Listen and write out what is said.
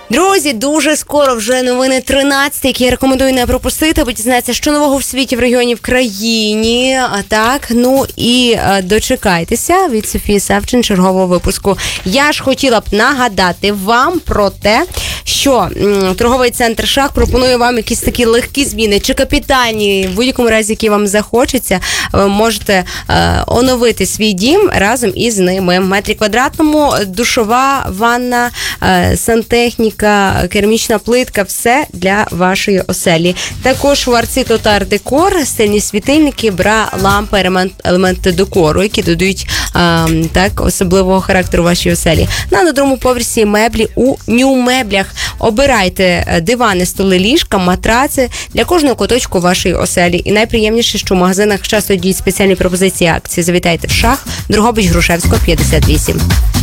Друзі, дуже скоро вже новини 13, які я рекомендую не пропустити, бо дізнатися, що нового в світі, в регіоні, в країні. А так, ну і дочекайтеся від Софії Савчин чергового випуску. Я ж хотіла б нагадати вам про те, що торговий центр «Шах» пропонує вам якісь такі легкі зміни, чи капітальні, в будь-якому разі, які вам захочеться. Ви можете оновити свій дім разом із ними. В метрі квадратному душова, ванна, сантехніка, керамічна плитка, все для вашої оселі. Також в Арцито Арт-Декор, стильні світильники, бра, лампи, елементи декору, які додають особливого характеру вашій оселі. На другому поверсі меблі у Нью-меблях. Обирайте дивани, столи, ліжка, матраци для кожного куточку вашої оселі. І найприємніше, що в магазинах часто діють спеціальні пропозиції акції. Завітайте в «Шах», Дрогобич, Грушевського, 58.